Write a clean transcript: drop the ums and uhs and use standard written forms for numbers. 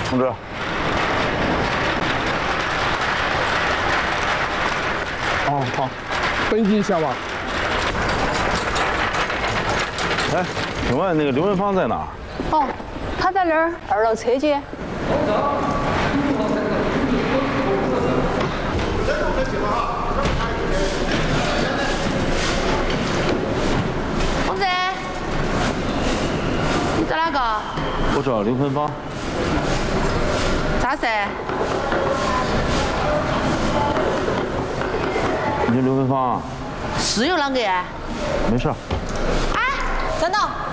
同志。哦，好， 登记一下吧。 哎，请问那个刘文芳在哪儿？ 哦，他在那儿2楼车间。同志，你找哪个？ 我找刘文芳。 啥事？ 你是刘文芳啊？ 是有啷个呀？ 没事。 哎，站到。